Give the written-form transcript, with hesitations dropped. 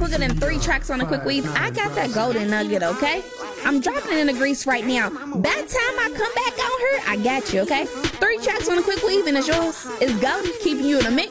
quicker than 3 tracks on a quick weave, I got that golden nugget, okay? I'm dropping it in the grease right now. By the time I come back on her, I got you, okay? 3 tracks on a quick weave and it's yours. It's golden, keeping you in a mix.